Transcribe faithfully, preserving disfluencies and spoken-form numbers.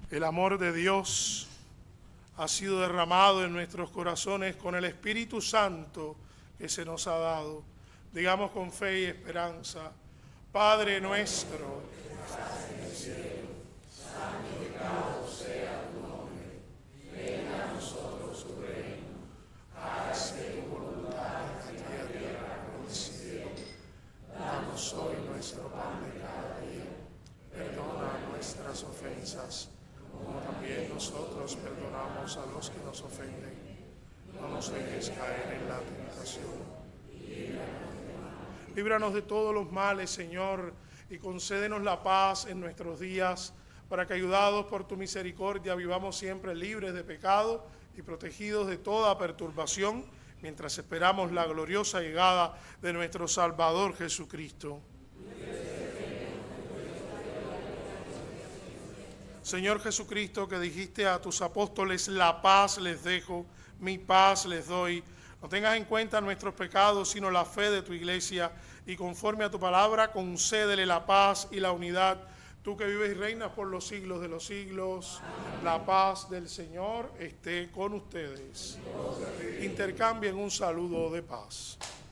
El amor de Dios ha sido derramado en nuestros corazones con el Espíritu Santo que se nos ha dado. Digamos con fe y esperanza: Padre nuestro, que estás en el cielo, santificado sea tu nombre. Venga a nosotros tu reino. Hágase tu voluntad en la tierra como en el cielo. Danos hoy nuestro pan de cada día. Perdona nuestras ofensas, como también nosotros perdonamos a los que nos ofenden. No nos dejes caer en la tentación. Líbranos de todos los males, Señor, y concédenos la paz en nuestros días, para que, ayudados por tu misericordia, vivamos siempre libres de pecado y protegidos de toda perturbación, mientras esperamos la gloriosa llegada de nuestro Salvador Jesucristo. Señor Jesucristo, que dijiste a tus apóstoles: la paz les dejo, mi paz les doy. No tengas en cuenta nuestros pecados, sino la fe de tu iglesia, y conforme a tu palabra, concédele la paz y la unidad. Tú que vives y reinas por los siglos de los siglos, amén. La paz del Señor esté con ustedes. Intercambien un saludo de paz.